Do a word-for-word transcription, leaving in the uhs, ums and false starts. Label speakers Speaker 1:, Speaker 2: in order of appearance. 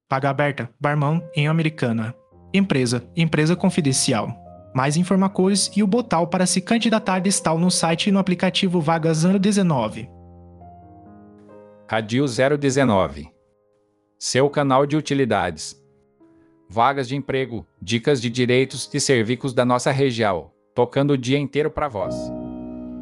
Speaker 1: Vaga aberta, barmão em Americana. Empresa, empresa confidencial. Mais informações e o botal para se candidatar está no site e no aplicativo Vagas zero dezenove.
Speaker 2: Radio zero dezenove. Seu canal de utilidades. Vagas de emprego, dicas de direitos e serviços da nossa região, tocando o dia inteiro para vós.